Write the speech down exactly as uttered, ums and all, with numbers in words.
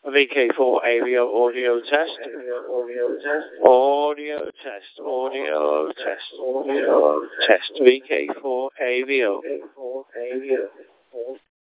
V K four A V O audio test. Audio test. Audio test. Audio test. Audio test. V K four A V O.